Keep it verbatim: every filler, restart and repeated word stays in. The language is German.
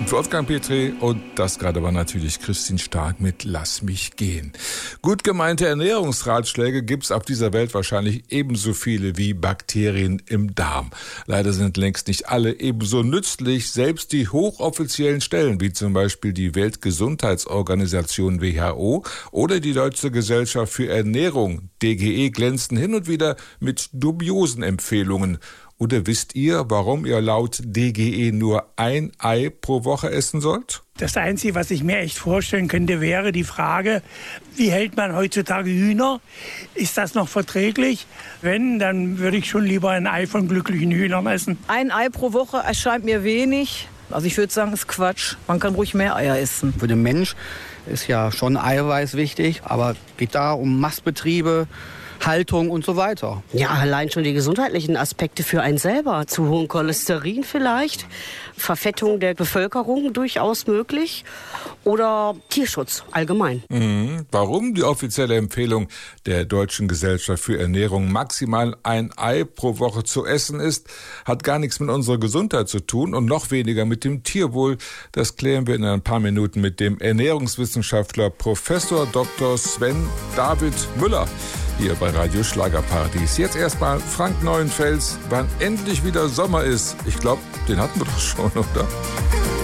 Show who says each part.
Speaker 1: Wolfgang Petri und das gerade war natürlich Christine Stark mit Lass mich gehen. Gut gemeinte Ernährungsratschläge gibt's auf dieser Welt wahrscheinlich ebenso viele wie Bakterien im Darm. Leider sind längst nicht alle ebenso nützlich. Selbst die hochoffiziellen Stellen, wie zum Beispiel die Weltgesundheitsorganisation W H O oder die Deutsche Gesellschaft für Ernährung D G E, glänzen hin und wieder mit dubiosen Empfehlungen. Oder wisst ihr, warum ihr laut D G E nur ein Ei pro Woche essen sollt?
Speaker 2: Das Einzige, was ich mir echt vorstellen könnte, wäre die Frage, wie hält man heutzutage Hühner? Ist das noch verträglich? Wenn, dann würde ich schon lieber ein Ei von glücklichen Hühnern essen.
Speaker 3: Ein Ei pro Woche erscheint mir wenig. Also ich würde sagen, ist Quatsch. Man kann ruhig mehr Eier essen.
Speaker 4: Für den Mensch ist ja schon Eiweiß wichtig, aber geht da um Mastbetriebe, Haltung und so weiter.
Speaker 5: Ja, allein schon die gesundheitlichen Aspekte für einen selber. Zu hohen Cholesterin vielleicht, Verfettung der Bevölkerung durchaus möglich oder Tierschutz allgemein.
Speaker 1: Mhm. Warum die offizielle Empfehlung der Deutschen Gesellschaft für Ernährung maximal ein Ei pro Woche zu essen ist, hat gar nichts mit unserer Gesundheit zu tun und noch weniger mit dem Tierwohl. Das klären wir in ein paar Minuten mit dem Ernährungswissenschaftler Professor Doktor Sven David Müller hier bei Radio Schlagerparadies. Jetzt erstmal Frank Neuenfels, wann endlich wieder Sommer ist. Ich glaube, den hatten wir doch schon, oder?